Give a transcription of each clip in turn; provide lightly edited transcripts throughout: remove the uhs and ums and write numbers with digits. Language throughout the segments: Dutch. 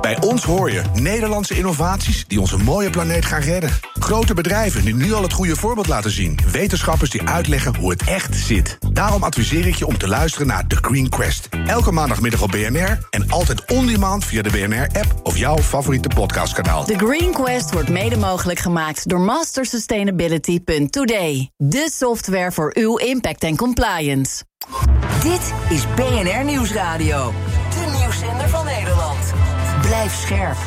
Bij ons hoor je Nederlandse innovaties die onze mooie planeet gaan redden. Grote bedrijven die nu al het goede voorbeeld laten zien. Wetenschappers die uitleggen hoe het echt zit. Daarom adviseer ik je om te luisteren naar The Green Quest. Elke maandagmiddag op BNR en altijd on-demand via de BNR-app of jouw favoriete podcastkanaal. The Green Quest wordt mede mogelijk gemaakt door mastersustainability.today. De software voor uw impact en compliance. Dit is BNR Nieuwsradio. De nieuwszender van Nederland. Blijf scherp.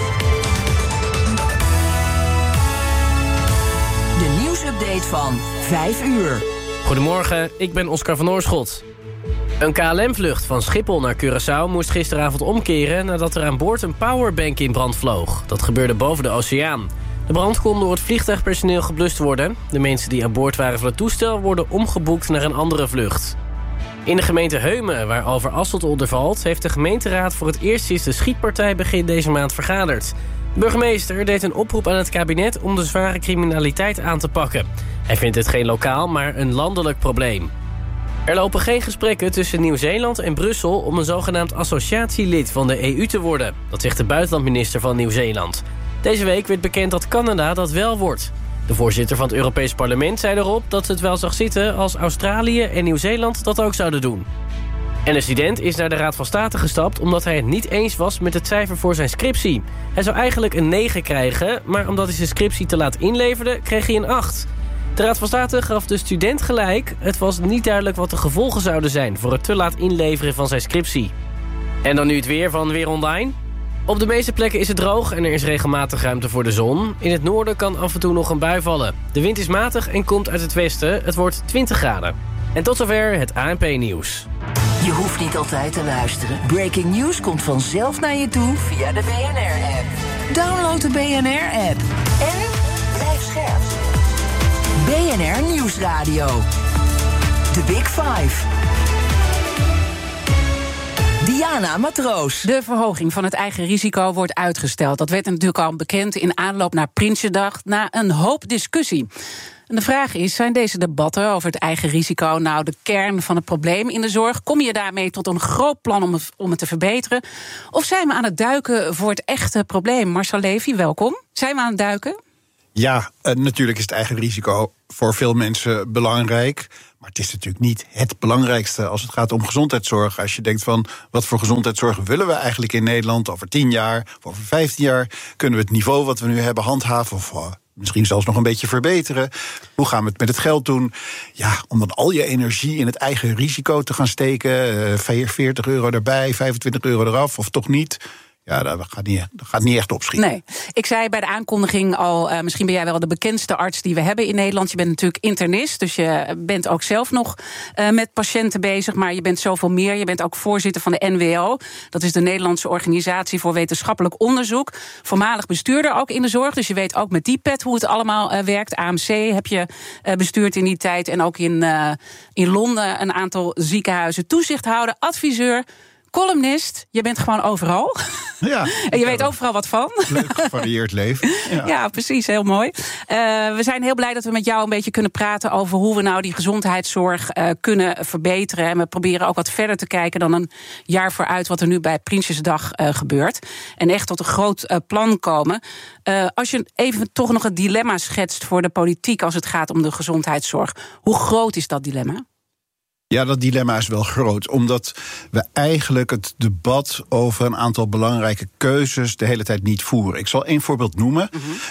De nieuwsupdate van 5 uur. Goedemorgen, ik ben Oscar van Oorschot. Een KLM-vlucht van Schiphol naar Curaçao moest gisteravond omkeren nadat er aan boord een powerbank in brand vloog. Dat gebeurde boven de oceaan. De brand kon door het vliegtuigpersoneel geblust worden. De mensen die aan boord waren van het toestel worden omgeboekt naar een andere vlucht. In de gemeente Heumen, waar Overasselt onder valt, heeft de gemeenteraad voor het eerst sinds de schietpartij begin deze maand vergaderd. De burgemeester deed een oproep aan het kabinet om de zware criminaliteit aan te pakken. Hij vindt het geen lokaal, maar een landelijk probleem. Er lopen geen gesprekken tussen Nieuw-Zeeland en Brussel om een zogenaamd associatielid van de EU te worden. Dat zegt de buitenlandminister van Nieuw-Zeeland. Deze week werd bekend dat Canada dat wel wordt. De voorzitter van het Europees Parlement zei erop dat het wel zag zitten als Australië en Nieuw-Zeeland dat ook zouden doen. En een student is naar de Raad van State gestapt omdat hij het niet eens was met het cijfer voor zijn scriptie. Hij zou eigenlijk een 9 krijgen, maar omdat hij zijn scriptie te laat inleverde, kreeg hij een 8. De Raad van State gaf de student gelijk. Het was niet duidelijk wat de gevolgen zouden zijn voor het te laat inleveren van zijn scriptie. En dan nu het weer van Weer Online. Op de meeste plekken is het droog en er is regelmatig ruimte voor de zon. In het noorden kan af en toe nog een bui vallen. De wind is matig en komt uit het westen. Het wordt 20 graden. En tot zover het ANP-nieuws. Je hoeft niet altijd te luisteren. Breaking news komt vanzelf naar je toe via de BNR-app. Download de BNR-app. En blijf scherp. BNR Nieuwsradio. The Big Five. Diana Matroos. De verhoging van het eigen risico wordt uitgesteld. Dat werd natuurlijk al bekend in aanloop naar Prinsjesdag na een hoop discussie. En de vraag is, zijn deze debatten over het eigen risico nou de kern van het probleem in de zorg? Kom je daarmee tot een groot plan om het te verbeteren? Of zijn we aan het duiken voor het echte probleem? Marcel Levy, welkom. Zijn we aan het duiken? Ja, natuurlijk is het eigen risico voor veel mensen belangrijk. Maar het is natuurlijk niet het belangrijkste als het gaat om gezondheidszorg. Als je denkt van, wat voor gezondheidszorg willen we eigenlijk in Nederland over 10 jaar, of over 15 jaar? Kunnen we het niveau wat we nu hebben handhaven of misschien zelfs nog een beetje verbeteren? Hoe gaan we het met het geld doen? Ja, om dan al je energie in het eigen risico te gaan steken, 40 euro erbij, 25 euro eraf, of toch niet? Ja, dat gaat niet echt opschieten. Nee, ik zei bij de aankondiging al, misschien ben jij wel de bekendste arts die we hebben in Nederland. Je bent natuurlijk internist, dus je bent ook zelf nog met patiënten bezig. Maar je bent zoveel meer. Je bent ook voorzitter van de NWO. Dat is de Nederlandse Organisatie voor Wetenschappelijk Onderzoek. Voormalig bestuurder ook in de zorg, dus je weet ook met die pet hoe het allemaal werkt. AMC heb je bestuurd in die tijd en ook in Londen een aantal ziekenhuizen. Toezichthouder, adviseur, columnist, je bent gewoon overal. Ja, en je weet overal wat van. Leuk gevarieerd leven. Ja, precies, heel mooi. We zijn heel blij dat we met jou een beetje kunnen praten over hoe we nou die gezondheidszorg kunnen verbeteren. En we proberen ook wat verder te kijken dan een jaar vooruit wat er nu bij Prinsjesdag gebeurt. En echt tot een groot plan komen. Als je even toch nog het dilemma schetst voor de politiek als het gaat om de gezondheidszorg. Hoe groot is dat dilemma? Ja, dat dilemma is wel groot, omdat we eigenlijk het debat over een aantal belangrijke keuzes de hele tijd niet voeren. Ik zal 1 voorbeeld noemen.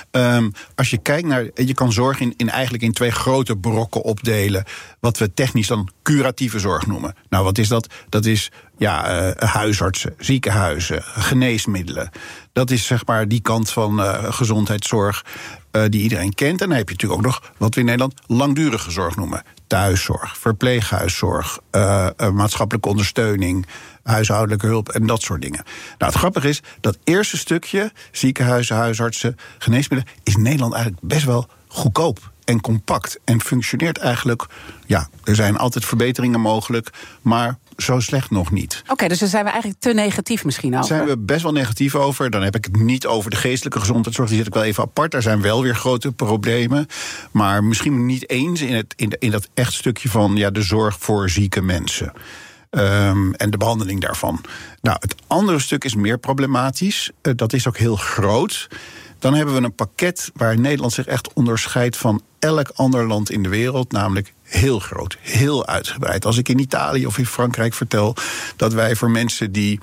Als je kijkt naar, je kan zorg eigenlijk in 2 grote brokken opdelen, wat we technisch dan curatieve zorg noemen. Nou, wat is dat? Dat is huisartsen, ziekenhuizen, geneesmiddelen. Dat is zeg maar die kant van gezondheidszorg die iedereen kent. En dan heb je natuurlijk ook nog wat we in Nederland langdurige zorg noemen. Thuiszorg, verpleeghuiszorg, maatschappelijke ondersteuning, huishoudelijke hulp en dat soort dingen. Nou, het grappige is, dat eerste stukje, ziekenhuizen, huisartsen, geneesmiddelen, is in Nederland eigenlijk best wel goedkoop en compact. En functioneert eigenlijk, ja, er zijn altijd verbeteringen mogelijk, maar zo slecht nog niet. Oké, dus daar zijn we eigenlijk te negatief misschien over. Daar zijn we best wel negatief over. Dan heb ik het niet over de geestelijke gezondheidszorg. Die zet ik wel even apart. Daar zijn wel weer grote problemen. Maar misschien niet eens in dat echt stukje van de zorg voor zieke mensen. en de behandeling daarvan. Nou, het andere stuk is meer problematisch. Dat is ook heel groot. Dan hebben we een pakket waar Nederland zich echt onderscheidt van elk ander land in de wereld, namelijk heel groot, heel uitgebreid. Als ik in Italië of in Frankrijk vertel dat wij voor mensen die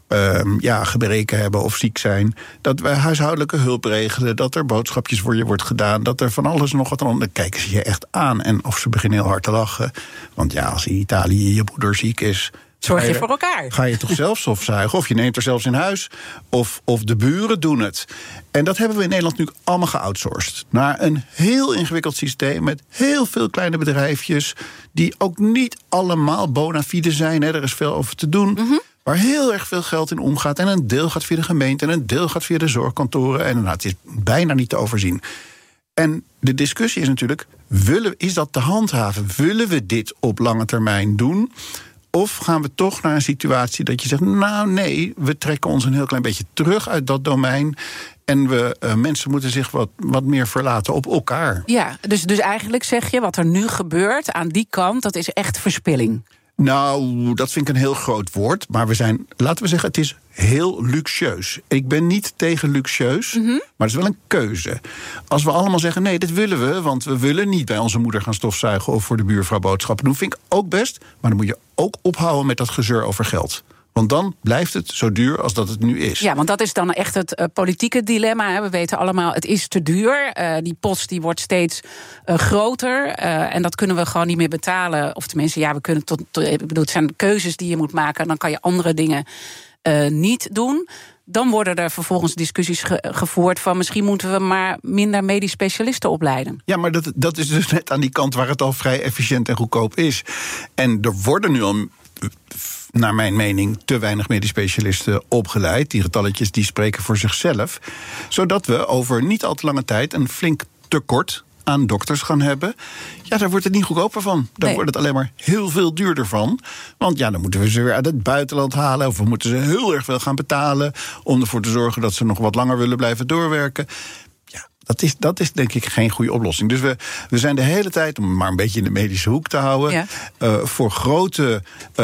gebreken hebben of ziek zijn, dat wij huishoudelijke hulp regelen, dat er boodschapjes voor je wordt gedaan, dat er van alles nog wat aan, dan kijken ze je echt aan. En of ze beginnen heel hard te lachen. Want ja, als in Italië je moeder ziek is, zorg je voor elkaar. Ga je toch zelf stofzuigen? Of je neemt er zelfs in huis. Of de buren doen het. En dat hebben we in Nederland nu allemaal geoutsourced. Naar een heel ingewikkeld systeem met heel veel kleine bedrijfjes, die ook niet allemaal bona fide zijn. Hè. Er is veel over te doen. Mm-hmm. Waar heel erg veel geld in omgaat. En een deel gaat via de gemeente en een deel gaat via de zorgkantoren. En het is bijna niet te overzien. En de discussie is natuurlijk, is dat te handhaven? Willen we dit op lange termijn doen? Of gaan we toch naar een situatie dat je zegt, nou nee, we trekken ons een heel klein beetje terug uit dat domein. En mensen moeten zich wat meer verlaten op elkaar. Ja, dus eigenlijk zeg je, wat er nu gebeurt aan die kant, dat is echt verspilling. Nou, dat vind ik een heel groot woord. Maar laten we zeggen, het is heel luxueus. Ik ben niet tegen luxueus, maar het is wel een keuze. Als we allemaal zeggen, nee, dit willen we, want we willen niet bij onze moeder gaan stofzuigen of voor de buurvrouw boodschappen doen, vind ik ook best. Maar dan moet je ook ophouden met dat gezeur over geld. Want dan blijft het zo duur als dat het nu is. Ja, want dat is dan echt het politieke dilemma. Hè. We weten allemaal, het is te duur. Die post die wordt steeds groter. En dat kunnen we gewoon niet meer betalen. Of tenminste, ja, we kunnen het zijn keuzes die je moet maken. En dan kan je andere dingen niet doen. Dan worden er vervolgens discussies gevoerd van, misschien moeten we maar minder medisch specialisten opleiden. Ja, maar dat is dus net aan die kant waar het al vrij efficiënt en goedkoop is. En er worden nu al, naar mijn mening, te weinig medisch specialisten opgeleid. Die getalletjes die spreken voor zichzelf. Zodat we over niet al te lange tijd een flink tekort aan dokters gaan hebben. Ja, daar wordt het niet goedkoper van. Daar wordt het alleen maar heel veel duurder van. Want ja, dan moeten we ze weer uit het buitenland halen, of we moeten ze heel erg veel gaan betalen om ervoor te zorgen dat ze nog wat langer willen blijven doorwerken. Dat is denk ik geen goede oplossing. Dus we zijn de hele tijd, om maar een beetje in de medische hoek te houden, voor grote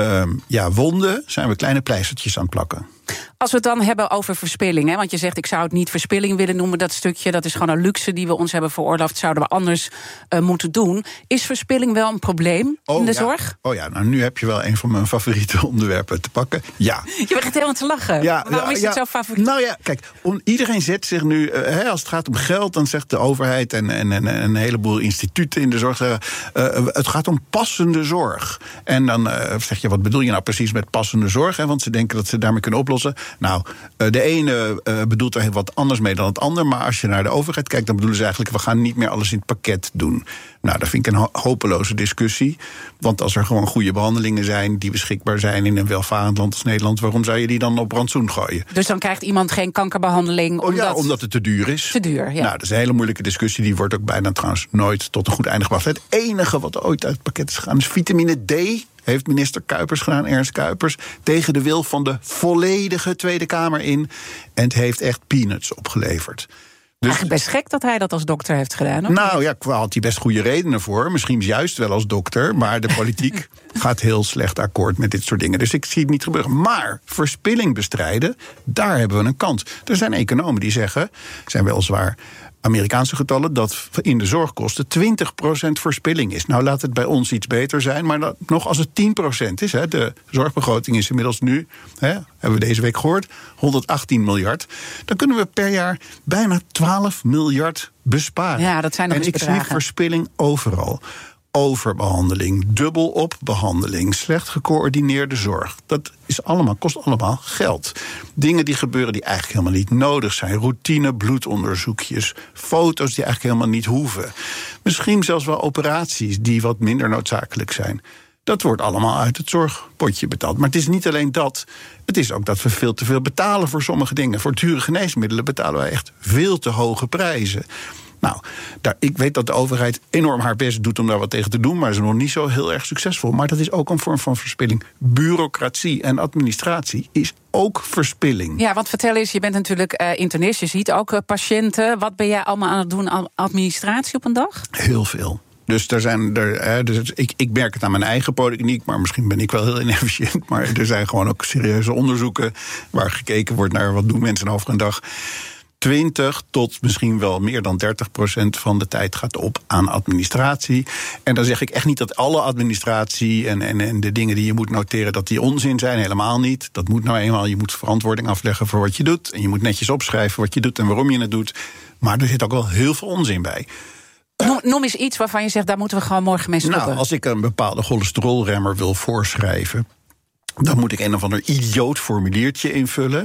wonden zijn we kleine pleistertjes aan het plakken. Als we het dan hebben over verspilling, hè, want je zegt, ik zou het niet verspilling willen noemen, dat stukje, dat is gewoon een luxe die we ons hebben veroorloofd, zouden we anders moeten doen. Is verspilling wel een probleem in de zorg? Oh ja, nou nu heb je wel een van mijn favoriete onderwerpen te pakken. Ja. Je begint helemaal te lachen. Ja, waarom is het zo favoriet? Nou ja, kijk, iedereen zet zich nu, als het gaat om geld, dan zegt de overheid en een heleboel instituten in de zorg, het gaat om passende zorg. En dan zeg je, wat bedoel je nou precies met passende zorg? Hè? Want ze denken dat ze daarmee kunnen oplossen. Nou, de ene bedoelt er wat anders mee dan het ander. Maar als je naar de overheid kijkt, dan bedoelen ze eigenlijk, we gaan niet meer alles in het pakket doen. Nou, dat vind ik een hopeloze discussie. Want als er gewoon goede behandelingen zijn die beschikbaar zijn in een welvarend land als Nederland, waarom zou je die dan op rantsoen gooien? Dus dan krijgt iemand geen kankerbehandeling omdat het te duur is. Te duur, ja. Nou, dat is een hele moeilijke discussie. Die wordt ook bijna trouwens nooit tot een goed einde gebracht. Het enige wat ooit uit het pakket is gegaan is vitamine D. Heeft minister Kuipers gedaan, Ernst Kuipers, tegen de wil van de volledige Tweede Kamer in. En het heeft echt peanuts opgeleverd. Dus, eigenlijk best gek dat hij dat als dokter heeft gedaan. Of? Nou ja, daar had hij best goede redenen voor. Misschien juist wel als dokter. Maar de politiek gaat heel slecht akkoord met dit soort dingen. Dus ik zie het niet gebeuren. Maar verspilling bestrijden, daar hebben we een kans. Er zijn economen die zeggen, zijn weliswaar Amerikaanse getallen, dat in de zorgkosten 20% verspilling is. Nou, laat het bij ons iets beter zijn, maar nog als het 10% is. Hè, de zorgbegroting is inmiddels nu, hebben we deze week gehoord, 118 miljard. Dan kunnen we per jaar bijna 12 miljard besparen. Ja, dat zijn nog eens bedragen. En ik zie verspilling overal. Overbehandeling, dubbelop behandeling, slecht gecoördineerde zorg. Dat kost allemaal geld. Dingen die gebeuren die eigenlijk helemaal niet nodig zijn. Routine bloedonderzoekjes, foto's die eigenlijk helemaal niet hoeven. Misschien zelfs wel operaties die wat minder noodzakelijk zijn. Dat wordt allemaal uit het zorgpotje betaald. Maar het is niet alleen dat. Het is ook dat we veel te veel betalen voor sommige dingen. Voor dure geneesmiddelen betalen wij echt veel te hoge prijzen. Nou, ik weet dat de overheid enorm haar best doet om daar wat tegen te doen, maar ze is nog niet zo heel erg succesvol. Maar dat is ook een vorm van verspilling. Bureaucratie en administratie is ook verspilling. Ja, want vertel eens, je bent natuurlijk internist, je ziet ook patiënten. Wat ben jij allemaal aan het doen aan administratie op een dag? Heel veel. Dus ik merk het aan mijn eigen polykliniek, maar misschien ben ik wel heel inefficiënt. Maar er zijn gewoon ook serieuze onderzoeken waar gekeken wordt naar wat doen mensen over een dag. 20 tot misschien wel meer dan 30% van de tijd gaat op aan administratie. En dan zeg ik echt niet dat alle administratie en de dingen die je moet noteren, dat die onzin zijn. Helemaal niet. Dat moet nou eenmaal. Je moet verantwoording afleggen voor wat je doet. En je moet netjes opschrijven wat je doet en waarom je het doet. Maar er zit ook wel heel veel onzin bij. Noem eens iets waarvan je zegt, daar moeten we gewoon morgen mee stoppen. Nou, als ik een bepaalde cholesterolremmer wil voorschrijven, dan moet ik een of ander idioot formuliertje invullen.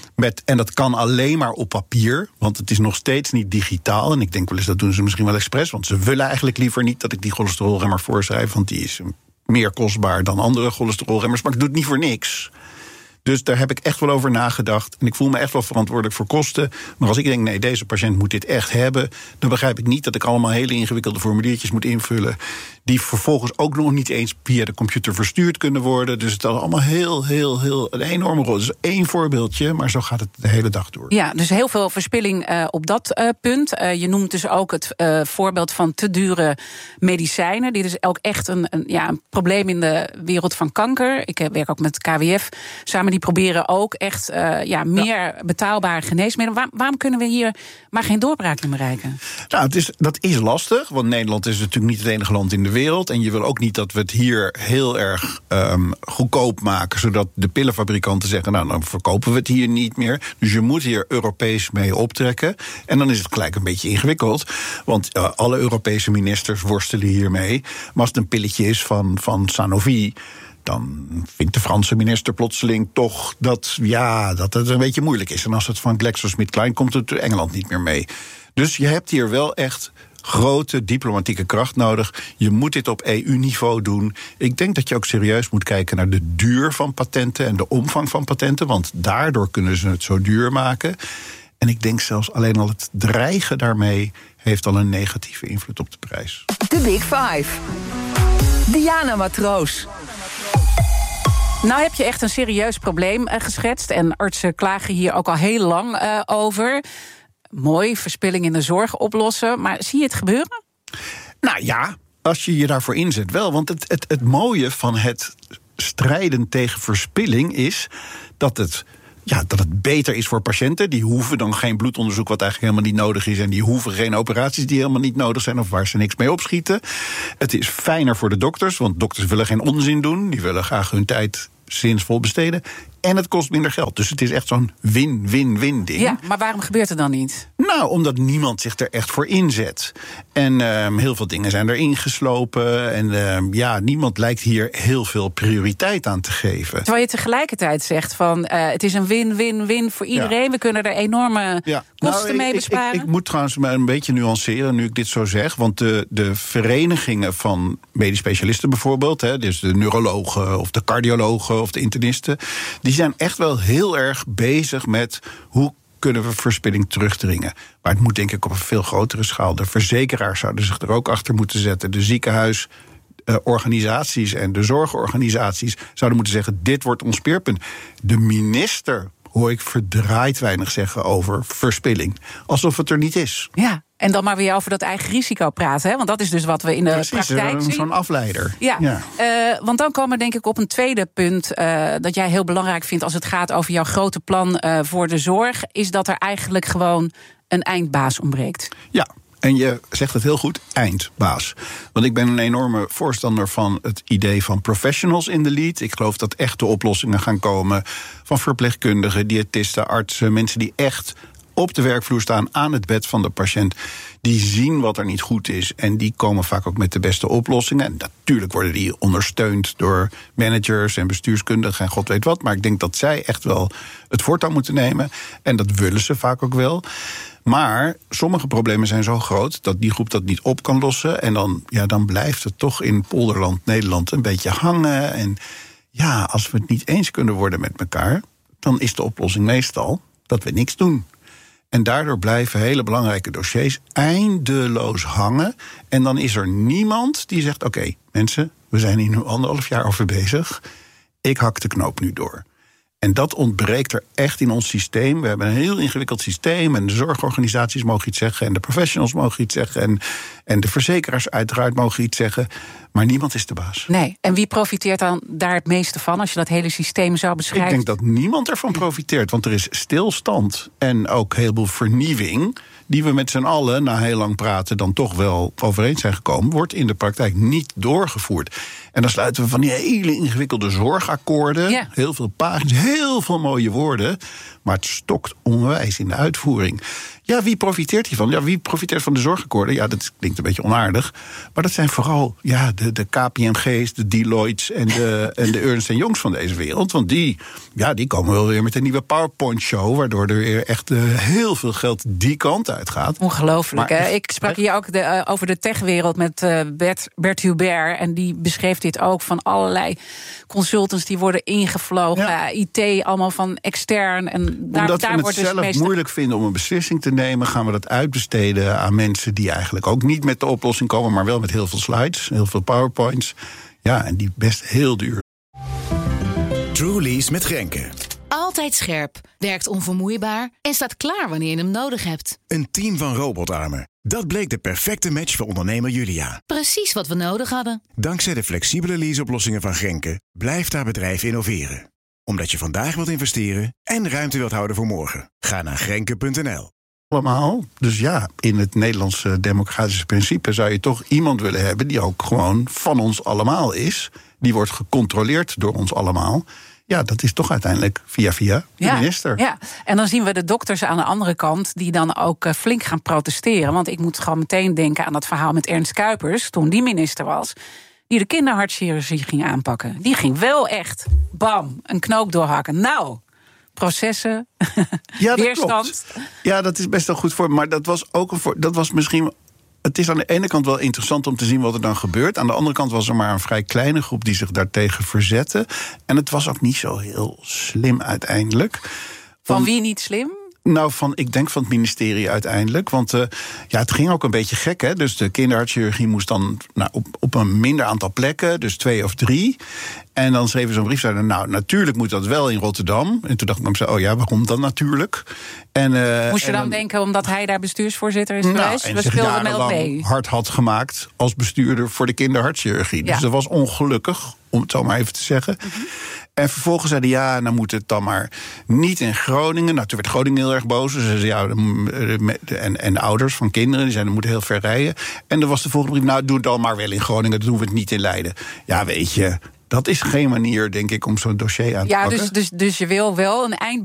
En dat kan alleen maar op papier, want het is nog steeds niet digitaal. En ik denk wel eens, dat doen ze misschien wel expres, want ze willen eigenlijk liever niet dat ik die cholesterolremmer voorschrijf, want die is meer kostbaar dan andere cholesterolremmers, maar ik doe het niet voor niks. Dus daar heb ik echt wel over nagedacht. En ik voel me echt wel verantwoordelijk voor kosten. Maar als ik denk, nee, deze patiënt moet dit echt hebben, dan begrijp ik niet dat ik allemaal hele ingewikkelde formuliertjes moet invullen, die vervolgens ook nog niet eens via de computer verstuurd kunnen worden. Dus het is allemaal heel een enorme rol. Dus 1 voorbeeldje, maar zo gaat het de hele dag door. Ja, dus heel veel verspilling op dat punt. Je noemt dus ook het voorbeeld van te dure medicijnen. Dit is ook echt een probleem in de wereld van kanker. Ik werk ook met KWF samen. Die proberen ook echt meer betaalbare geneesmiddelen. Waarom kunnen we hier maar geen doorbraak in bereiken? Nou, dat is lastig, want Nederland is natuurlijk niet het enige land in de wereld. En je wil ook niet dat we het hier heel erg goedkoop maken, zodat de pillenfabrikanten zeggen, nou, dan verkopen we het hier niet meer. Dus je moet hier Europees mee optrekken. En dan is het gelijk een beetje ingewikkeld, want alle Europese ministers worstelen hiermee. Maar als het een pilletje is van Sanofi, dan vindt de Franse minister plotseling toch dat het een beetje moeilijk is. En als het van GlaxoSmithKline komt, het Engeland niet meer mee. Dus je hebt hier wel echt grote diplomatieke kracht nodig. Je moet dit op EU-niveau doen. Ik denk dat je ook serieus moet kijken naar de duur van patenten en de omvang van patenten, want daardoor kunnen ze het zo duur maken. En ik denk zelfs alleen al het dreigen daarmee heeft al een negatieve invloed op de prijs. De Big Five. Diana Matroos. Nou heb je echt een serieus probleem geschetst. En artsen klagen hier ook al heel lang over. Mooi, verspilling in de zorg oplossen. Maar zie je het gebeuren? Nou ja, als je je daarvoor inzet wel. Want het mooie van het strijden tegen verspilling is dat het beter is voor patiënten. Die hoeven dan geen bloedonderzoek wat eigenlijk helemaal niet nodig is. En die hoeven geen operaties die helemaal niet nodig zijn of waar ze niks mee opschieten. Het is fijner voor de dokters, want dokters willen geen onzin doen. Die willen graag hun tijd zinvol besteden. En het kost minder geld. Dus het is echt zo'n win-win-win ding. Ja, maar waarom gebeurt het dan niet? Nou, omdat niemand zich er echt voor inzet. En heel veel dingen zijn erin geslopen. En niemand lijkt hier heel veel prioriteit aan te geven. Terwijl je tegelijkertijd zegt van het is een win-win-win voor iedereen. Ja. We kunnen er enorme kosten mee besparen. Ik moet trouwens maar een beetje nuanceren nu ik dit zo zeg. Want de verenigingen van medisch specialisten bijvoorbeeld, dus de neurologen of de cardiologen of de internisten, die zijn echt wel heel erg bezig met hoe kunnen we verspilling terugdringen. Maar het moet denk ik op een veel grotere schaal. De verzekeraars zouden zich er ook achter moeten zetten. De ziekenhuisorganisaties en de zorgorganisaties zouden moeten zeggen, dit wordt ons speerpunt. De minister hoor ik verdraaid weinig zeggen over verspilling. Alsof het er niet is. Ja. En dan maar weer over dat eigen risico praten. Hè? Want dat is dus wat we in de praktijk zien. Zo'n afleider. Ja. Want dan komen we denk ik op een tweede punt dat jij heel belangrijk vindt als het gaat over jouw grote plan voor de zorg. Is dat er eigenlijk gewoon een eindbaas ontbreekt. Ja. En je zegt het heel goed, eindbaas. Want ik ben een enorme voorstander van het idee van professionals in de lead. Ik geloof dat echte oplossingen gaan komen van verpleegkundigen, diëtisten, artsen, mensen die echt op de werkvloer staan aan het bed van de patiënt. Die zien wat er niet goed is en die komen vaak ook met de beste oplossingen. En natuurlijk worden die ondersteund door managers en bestuurskundigen en god weet wat. Maar ik denk dat zij echt wel het voortouw moeten nemen. En dat willen ze vaak ook wel. Maar sommige problemen zijn zo groot dat die groep dat niet op kan lossen. En dan blijft het toch in polderland Nederland een beetje hangen. En ja, als we het niet eens kunnen worden met elkaar, dan is de oplossing meestal dat we niks doen. En daardoor blijven hele belangrijke dossiers eindeloos hangen. En dan is er niemand die zegt, oké, mensen, we zijn hier nu 1,5 jaar over bezig. Ik hak de knoop nu door. En dat ontbreekt er echt in ons systeem. We hebben een heel ingewikkeld systeem. En de zorgorganisaties mogen iets zeggen. En de professionals mogen iets zeggen. En de verzekeraars uiteraard mogen iets zeggen. Maar niemand is de baas. Nee. En wie profiteert dan daar het meeste van als je dat hele systeem zou beschrijven? Ik denk dat niemand ervan profiteert. Want er is stilstand en ook heel veel vernieuwing die we met z'n allen, na heel lang praten, dan toch wel overeen zijn gekomen, wordt in de praktijk niet doorgevoerd. En dan sluiten we van die hele ingewikkelde zorgakkoorden. Ja. Heel veel pagina's, heel veel mooie woorden. Maar het stokt onwijs in de uitvoering. Ja, wie profiteert hiervan? Ja, wie profiteert van de zorgakkoorden? Ja, dat klinkt een beetje onaardig. Maar dat zijn vooral de KPMG's, de Deloitte's en de Ernst & Youngs van deze wereld. Want die komen wel weer met een nieuwe PowerPoint-show, waardoor er weer echt heel veel geld die kant uit gaat. Ongelooflijk, hè? Ik sprak hier ook over de techwereld met Bert Hubert. En die beschreef dit ook van allerlei consultants die worden ingevlogen. Ja. IT, allemaal van extern. En omdat we het zelf moeilijk vinden om een beslissing te nemen, gaan we dat uitbesteden aan mensen die eigenlijk ook niet met de oplossing komen, maar wel met heel veel slides, heel veel PowerPoints. Ja, en die best heel duur. Truly's met Grenke. Altijd scherp, werkt onvermoeibaar en staat klaar wanneer je hem nodig hebt. Een team van robotarmen. Dat bleek de perfecte match voor ondernemer Julia. Precies wat we nodig hadden. Dankzij de flexibele leaseoplossingen van Grenke blijft haar bedrijf innoveren. Omdat je vandaag wilt investeren en ruimte wilt houden voor morgen. Ga naar Grenke.nl. Allemaal. Dus ja, in het Nederlandse democratische principe zou je toch iemand willen hebben die ook gewoon van ons allemaal is. Die wordt gecontroleerd door ons allemaal. Ja, dat is toch uiteindelijk via de minister. Ja, en dan zien we de dokters aan de andere kant die dan ook flink gaan protesteren. Want ik moet gewoon meteen denken aan dat verhaal met Ernst Kuipers, toen die minister was, die de kinderhartchirurgie ging aanpakken. Die ging wel echt, bam, een knoop doorhakken. Nou, processen, weerstand. Klopt. Ja, dat is best wel goed voor. Maar dat was ook dat was misschien. Het is aan de ene kant wel interessant om te zien wat er dan gebeurt. Aan de andere kant was er maar een vrij kleine groep die zich daartegen verzette. En het was ook niet zo heel slim uiteindelijk. Van wie niet slim? Nou, ik denk van het ministerie uiteindelijk. Want het ging ook een beetje gek, hè. Dus de kinderhartchirurgie moest dan op een minder aantal plekken, dus 2 of 3. En dan schreven ze een brief, zeiden, natuurlijk moet dat wel in Rotterdam. En toen dacht ik bij mezelf, waarom dan natuurlijk? Moest je dan denken, omdat hij daar bestuursvoorzitter is geweest? En zich jarenlang hard had gemaakt als bestuurder voor de kinderhartchirurgie. Ja. Dus dat was ongelukkig, om het zo maar even te zeggen. Mm-hmm. En vervolgens zeiden, dan moet het dan maar niet in Groningen. Nou, toen werd Groningen heel erg boos. Dus ze zeiden, en de ouders van kinderen, die zeiden, we moeten heel ver rijden. En er was de volgende brief, doe het dan maar wel in Groningen. Dan doen we het niet in Leiden. Ja, weet je, dat is geen manier, denk ik, om zo'n dossier aan te pakken. Ja, dus je wil wel een